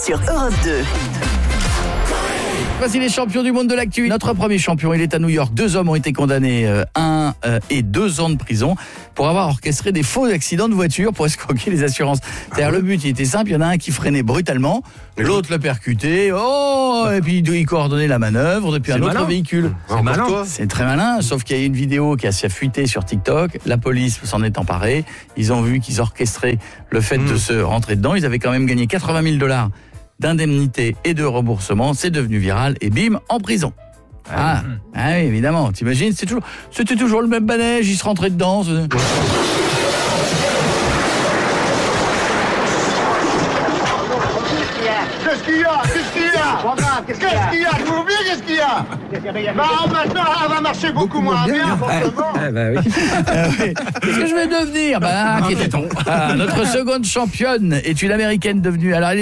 sur Europe 2. Voici les champions du monde de l'actu. Notre premier champion, il est à New York. 2 hommes ont été condamnés 1 et 2 ans de prison pour avoir orchestré des faux accidents de voiture pour escroquer les assurances. C'est-à-dire le but, il était simple, il y en a un qui freinait brutalement, l'autre le percutait, et puis il coordonnait la manœuvre depuis un autre véhicule. C'est malin. C'est très malin, sauf qu'il y a une vidéo qui a fuité sur TikTok, la police s'en est emparée, ils ont vu qu'ils orchestraient le fait de se rentrer dedans, ils avaient quand même gagné $80 000 d'indemnité et de remboursement, c'est devenu viral et bim, en prison. Ah oui, évidemment, t'imagines, c'était toujours le même manège, ils se rentraient dedans. Qu'est-ce qu'il y a? Qu'est-ce qu'il y a? Vous oubliez qu'est-ce qu'il y a? Maintenant, elle va marcher beaucoup moins bien, forcément. Qu'est-ce que je vais devenir? Qui était-on? Notre seconde championne est une américaine devenue. Alors, elle est